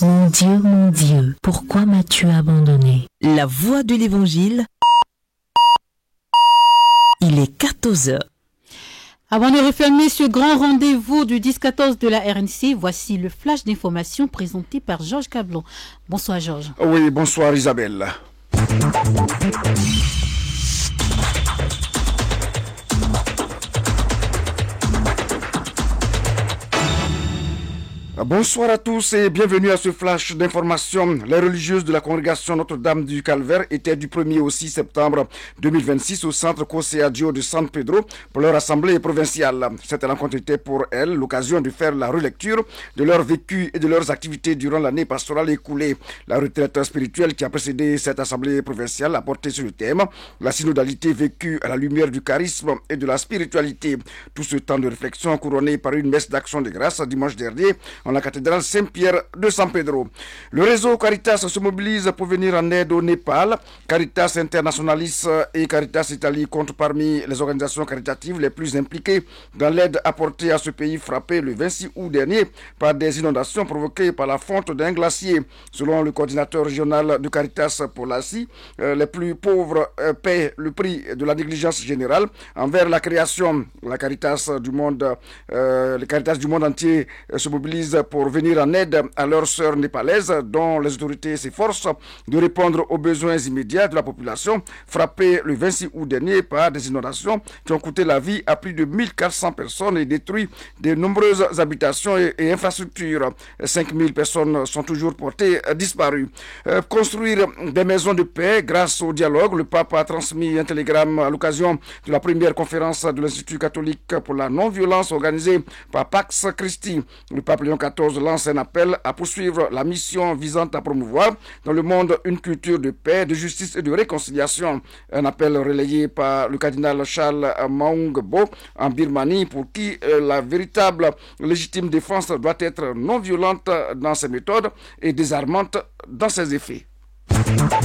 mon Dieu, pourquoi m'as-tu abandonné? La voix de l'Évangile, il est 14 heures. Avant de refermer ce grand rendez-vous du 10-14 de la RNC, voici le flash d'information présenté par Georges Cablon. Bonsoir Georges. Oui, bonsoir Isabelle. Bonsoir à tous et bienvenue à ce flash d'information. Les religieuses de la congrégation Notre-Dame du Calvaire étaient du 1er au 6 septembre 2026 au centre Coseadio de San Pedro pour leur assemblée provinciale. Cette rencontre était pour elles l'occasion de faire la relecture de leur vécu et de leurs activités durant l'année pastorale écoulée. La retraite spirituelle qui a précédé cette assemblée provinciale a porté sur le thème la synodalité vécue à la lumière du charisme et de la spiritualité. Tout ce temps de réflexion couronné par une messe d'action de grâce dimanche dernier en la cathédrale Saint-Pierre de San Pedro. Le réseau Caritas se mobilise pour venir en aide au Népal. Caritas Internationalis et Caritas Italie comptent parmi les organisations caritatives les plus impliquées dans l'aide apportée à ce pays frappé le 26 août dernier par des inondations provoquées par la fonte d'un glacier. Selon le coordinateur régional de Caritas pour l'Asie, les plus pauvres paient le prix de la négligence générale envers la création. La Caritas du monde, les Caritas du monde entier se mobilisent pour venir en aide à leurs sœurs népalaises dont les autorités s'efforcent de répondre aux besoins immédiats de la population frappée le 26 août dernier par des inondations qui ont coûté la vie à plus de 1400 personnes et détruit de nombreuses habitations et infrastructures. 5000 personnes sont toujours portées disparues. Construire des maisons de paix grâce au dialogue, le pape a transmis un télégramme à l'occasion de la première conférence de l'Institut catholique pour la non-violence organisée par Pax Christi. Le pape Léon XIV lance un appel à poursuivre la mission visant à promouvoir dans le monde une culture de paix, de justice et de réconciliation. Un appel relayé par le cardinal Charles Maungbo en Birmanie pour qui la véritable légitime défense doit être non violente dans ses méthodes et désarmante dans ses effets.